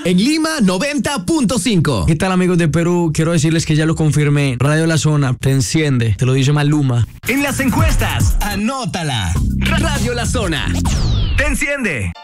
En Lima 90.5. ¿Qué tal, amigos de Perú? Quiero decirles que ya lo confirmé. Radio La Zona te enciende, te lo dice Maluma. En las encuestas, anótala. Radio La Zona te enciende.